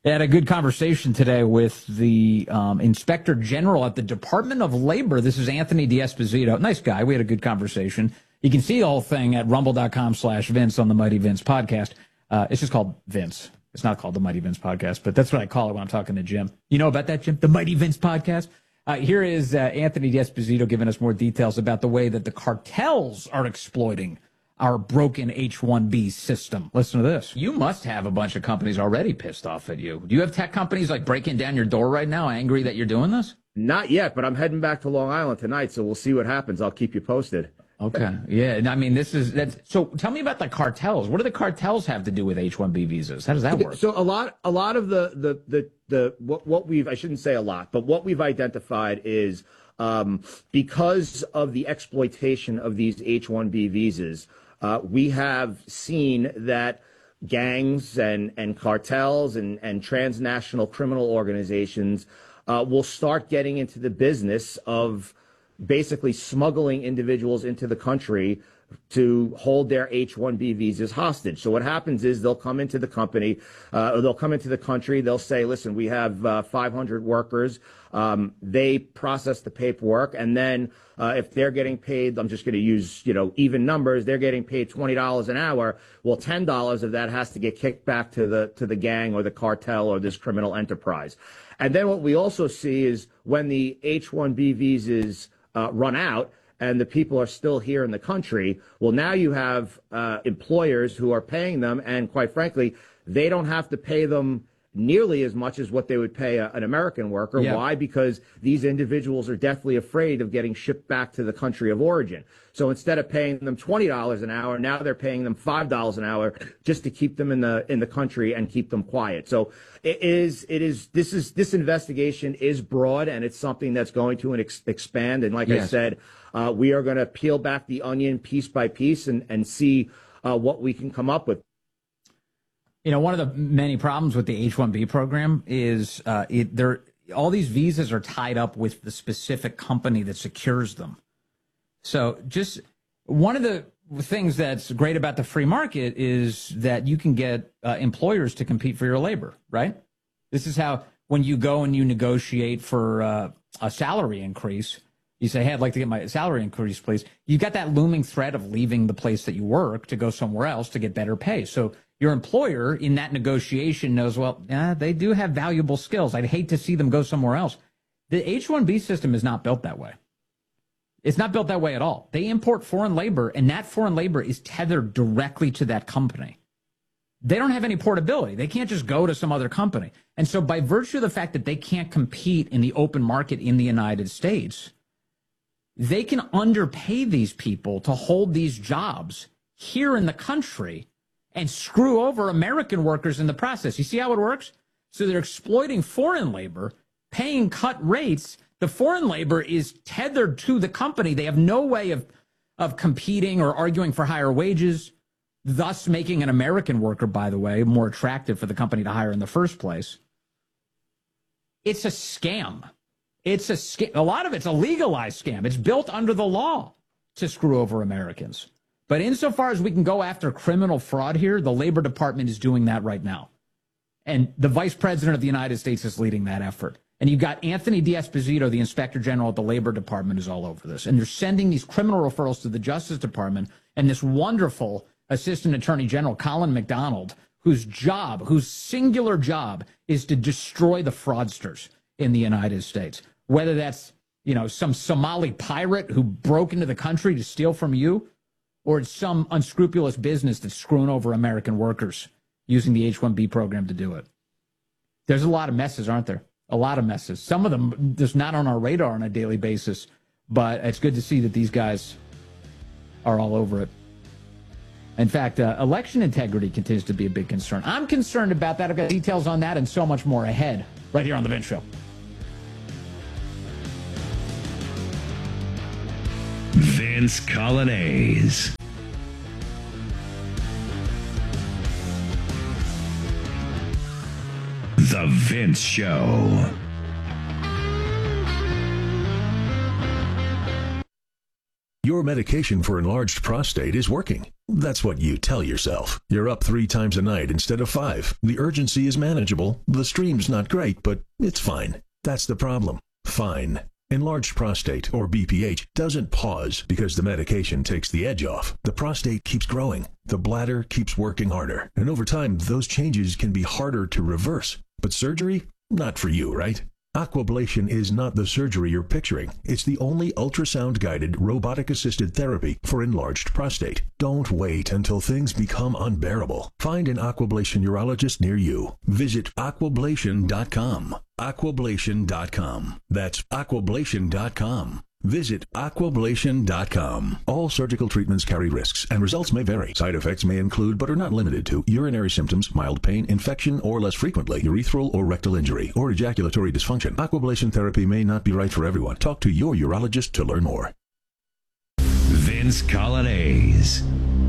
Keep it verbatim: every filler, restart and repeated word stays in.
I had a good conversation today with the um, Inspector General at the Department of Labor. This is Anthony D'Esposito. Nice guy. We had a good conversation. You can see the whole thing at rumble.com slash Vince on the Mighty Vince podcast. Uh, it's just called Vince. It's not called the Mighty Vince podcast, but that's what I call it when I'm talking to Jim. You know about that, Jim? The Mighty Vince podcast? Uh, here is uh, Anthony D'Esposito giving us more details about the way that the cartels are exploiting our broken H one B system. Listen to this. You must have a bunch of companies already pissed off at you. Do you have tech companies like breaking down your door right now, angry that you're doing this? Not yet, but I'm heading back to Long Island tonight, so we'll see what happens. I'll keep you posted. Okay. Yeah. And I mean, this is that's so tell me about the cartels. What do the cartels have to do with H one B visas? How does that work? So a lot a lot of the the the, the what, what we've I shouldn't say a lot, but what we've identified is um, because of the exploitation of these H one B visas, uh, we have seen that gangs and, and cartels and, and transnational criminal organizations uh, will start getting into the business of basically smuggling individuals into the country to hold their H one B visas hostage. So what happens is they'll come into the company, uh, or they'll come into the country. They'll say, listen, we have uh, five hundred workers. Um, they process the paperwork. And then uh, if they're getting paid, I'm just going to use, you know, even numbers. They're getting paid twenty dollars an hour. Well, ten dollars of that has to get kicked back to the to the gang or the cartel or this criminal enterprise. And then what we also see is when the H one B visas uh, run out, and the people are still here in the country, well, now you have uh, employers who are paying them, and quite frankly, they don't have to pay them nearly as much as what they would pay a, an American worker. Yeah. Why? Because these individuals are deathly afraid of getting shipped back to the country of origin. So instead of paying them twenty dollars an hour, now they're paying them five dollars an hour just to keep them in the in the country and keep them quiet. So it is it is this is this investigation is broad, and it's something that's going to ex- expand. And like yes. I said, uh, we are going to peel back the onion piece by piece and and see uh, what we can come up with. You know, one of the many problems with the H one B program is uh, it, there all these visas are tied up with the specific company that secures them. So just one of the things that's great about the free market is that you can get uh, employers to compete for your labor, right? This is how when you go and you negotiate for uh, a salary increase, you say, hey, I'd like to get my salary increase, please. You've got that looming threat of leaving the place that you work to go somewhere else to get better pay. So your employer in that negotiation knows, well, yeah, they do have valuable skills. I'd hate to see them go somewhere else. The H one B system is not built that way. It's not built that way at all. They import foreign labor, and that foreign labor is tethered directly to that company. They don't have any portability. They can't just go to some other company. And so by virtue of the fact that they can't compete in the open market in the United States, they can underpay these people to hold these jobs here in the country and screw over American workers in the process. You see how it works? So they're exploiting foreign labor, paying cut rates. The foreign labor is tethered to the company. They have no way of, of competing or arguing for higher wages, thus making an American worker, by the way, more attractive for the company to hire in the first place. It's a scam. It's a scam. A lot of it's a legalized scam. It's built under the law to screw over Americans. But insofar as we can go after criminal fraud here, the Labor Department is doing that right now. And the Vice President of the United States is leading that effort. And you've got Anthony D'Esposito, the Inspector General at the Labor Department, is all over this. And they're sending these criminal referrals to the Justice Department. And this wonderful Assistant Attorney General, Colin McDonald, whose job, whose singular job is to destroy the fraudsters in the United States. Whether that's, you know, some Somali pirate who broke into the country to steal from you, or it's some unscrupulous business that's screwing over American workers using the H one B program to do it. There's a lot of messes, aren't there? A lot of messes. Some of them just not on our radar on a daily basis, but it's good to see that these guys are all over it. In fact, uh, election integrity continues to be a big concern. I'm concerned about that. I've got details on that and so much more ahead right here on The Vince Show. Vince Coglianese. The Vince Show. Your medication for enlarged prostate is working. That's what you tell yourself. You're up three times a night instead of five. The urgency is manageable. The stream's not great, but it's fine. That's the problem. Fine. Enlarged prostate, or B P H, doesn't pause because the medication takes the edge off. The prostate keeps growing. The bladder keeps working harder. And over time, those changes can be harder to reverse. But surgery? Not for you, right? Aquablation is not the surgery you're picturing. It's the only ultrasound-guided, robotic-assisted therapy for enlarged prostate. Don't wait until things become unbearable. Find an Aquablation urologist near you. Visit aquablation dot com. aquablation dot com. That's aquablation dot com. Visit aquablation dot com. All surgical treatments carry risks, and results may vary. Side effects may include, but are not limited to, urinary symptoms, mild pain, infection, or less frequently, urethral or rectal injury, or ejaculatory dysfunction. Aquablation therapy may not be right for everyone. Talk to your urologist to learn more. Vince Coglianese.